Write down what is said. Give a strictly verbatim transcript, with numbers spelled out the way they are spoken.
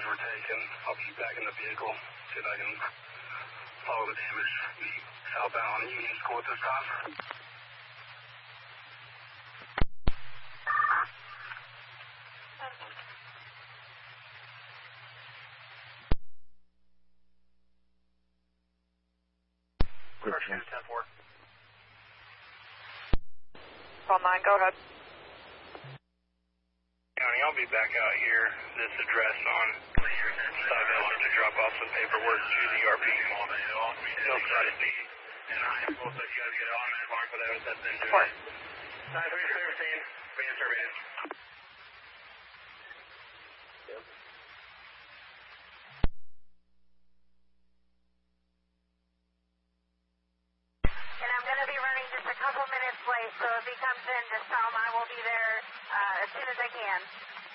were taken. I'll be back in the vehicle, see if I can follow the damage. Be southbound Union School at this time. Correction, ten four. Call nine, go ahead. County, I'll be back out here, this address on Sideville to drop off some paperwork to the R P. No privacy. And I will let you guys get on that mark for those that's been doing it. nine three thirteen, being surveyed. And I'm going to be running just a couple minutes late, so if he comes in, just tell him I will be there uh, as soon as I can.